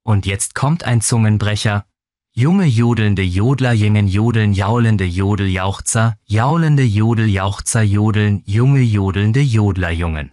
Und jetzt kommt ein Zungenbrecher. Junge jodelnde Jodlerjungen jodeln, jaulende Jodeljauchzer, jaulende Jodeljauchzer jodeln, junge jodelnde Jodlerjungen.